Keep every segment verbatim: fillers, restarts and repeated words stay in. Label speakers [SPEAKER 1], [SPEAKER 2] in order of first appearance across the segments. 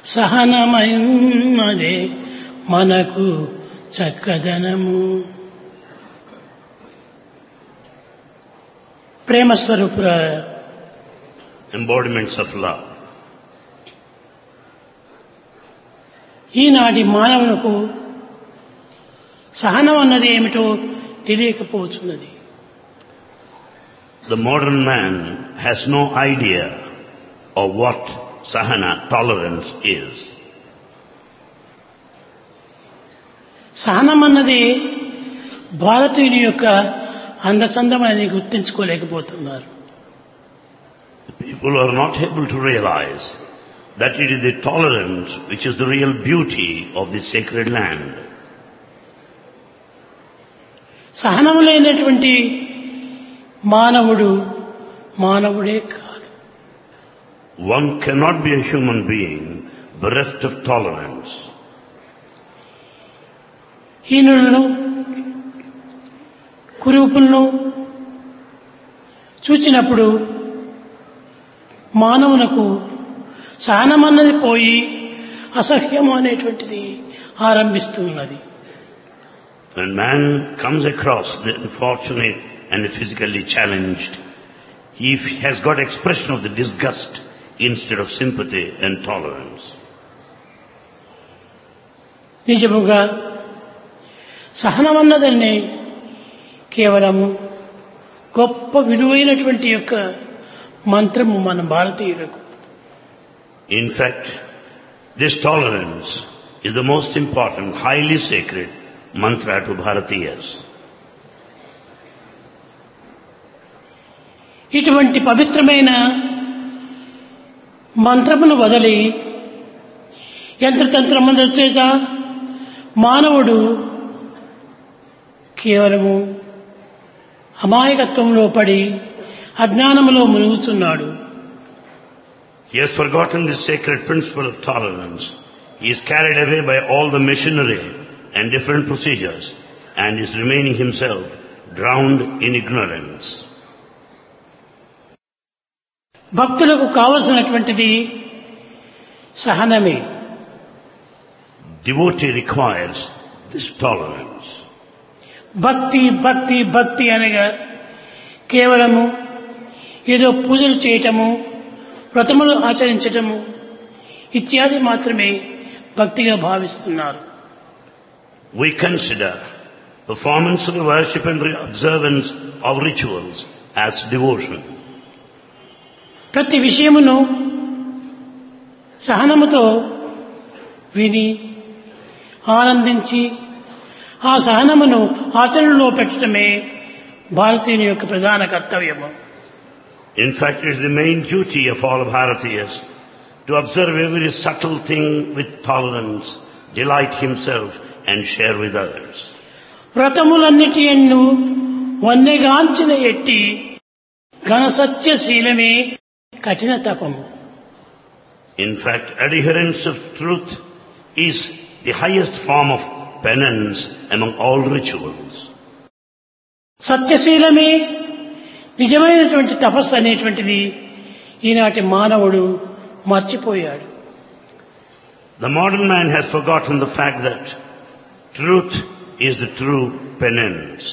[SPEAKER 1] సహనమైనదే మనకు చక్కదనము. ప్రేమ స్వరూపుల
[SPEAKER 2] embodiments of love.
[SPEAKER 1] ఈనాటి మానవులకు సహనం అన్నది ఏమిటో తెలియకపోతున్నది.
[SPEAKER 2] The modern man has no idea of what sahana, tolerance, is.
[SPEAKER 1] సహనం అన్నది భారతీయుని యొక్క అందచందమని గుర్తించుకోలేకపోతున్నారు.
[SPEAKER 2] People are not able to realize that it is the tolerance which is the real beauty of this sacred land.
[SPEAKER 1] సహనం లేనటువంటి మానవుడు మానవుడే కాదు.
[SPEAKER 2] One cannot be a human being bereft of tolerance.
[SPEAKER 1] హీనులను కురూపులను చూచినప్పుడు మానవునకు సహనమన్నది పోయి అసహ్యము అనేటువంటిది ఆరంభిస్తున్నది.
[SPEAKER 2] When man comes across the unfortunate and the physically challenged, he has got expression of the disgust instead of sympathy and tolerance.
[SPEAKER 1] నిజముగా సహనమన్నదని కేవలము గొప్ప విలువైనటువంటి యొక్క మంత్రము మన భారతీయులకు.
[SPEAKER 2] In fact, this tolerance is the most important, highly sacred mantra to Bharatiyas.
[SPEAKER 1] ఇటువంటి పవిత్రమైన మంత్రమును వదిలి యంత్రతంత్రముల చేత మానవుడు కేవలము అమాయకత్వంలో పడి అజ్ఞానములో మునుగుతున్నాడు.
[SPEAKER 2] He has forgotten the sacred principle of tolerance. He is carried away by all the machinery and different procedures and is remaining himself drowned in ignorance.
[SPEAKER 1] భక్తులకు కావలసినటువంటిది సహనమే.
[SPEAKER 2] Devotee requires this tolerance.
[SPEAKER 1] భక్తి భక్తి భక్తి అనగా కేవలము ఏదో పూజలు చేయటము, వ్రతములు ఆచరించటము ఇత్యాది మాత్రమే భక్తిగా భావిస్తున్నారు.
[SPEAKER 2] We consider performance of the worship and observance of rituals as devotion.
[SPEAKER 1] ప్రతి విషయమును సహనముతో విని ఆనందించి ఆ సహనమును ఆచరణలో పెట్టడమే భారతీయుని యొక్క ప్రధాన కర్తవ్యము.
[SPEAKER 2] In fact, it is the main duty of all Bharatiyas to observe every subtle thing with tolerance, delight himself and share with others.
[SPEAKER 1] వ్రతములన్నిటి యందు వన్నెగాంచిన ఎట్టి ఘన సత్యశీలమే కఠిన తపము.
[SPEAKER 2] In fact, adherence of truth is the highest form of penance among all rituals.
[SPEAKER 1] సత్యశీలమే నిజమైనటువంటి తపస్సు అనేటువంటిది ఈనాటి మానవుడు మర్చిపోయాడు.
[SPEAKER 2] The modern man has forgotten the fact that truth is the true penance.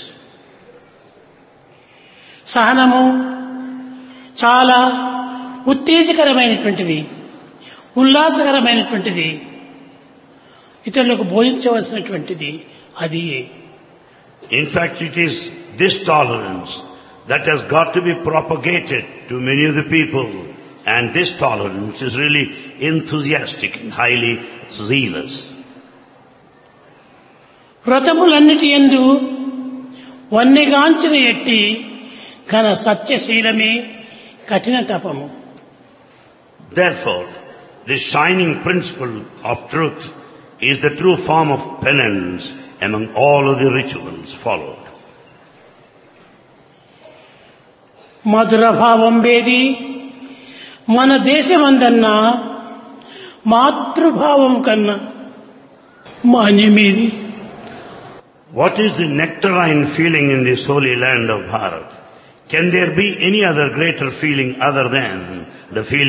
[SPEAKER 1] సహనము చాలా ఉత్తేజకరమైనటువంటిది, ఉల్లాసకరమైనటువంటిది, ఇతరులకు బోధించవలసినటువంటిది. అది
[SPEAKER 2] In fact, it is this tolerance that has got to be propagated to many of the people, and this tolerance is really enthusiastic and highly zealous.
[SPEAKER 1] వ్రతములన్నిటి యందు వన్నెగాంచిన ఎట్టి ఘన సత్యశీలమే కఠిన తపము.
[SPEAKER 2] Therefore, the shining principle of truth is the true form of penance among all of the rituals followed.
[SPEAKER 1] మధుర భావం వేది మన దేశమందన్నా మాతృభావం కన్నా మాన్యమేది.
[SPEAKER 2] What is the nectarine feeling in this holy land of Bharat? Can there be any other greater feeling other than the feeling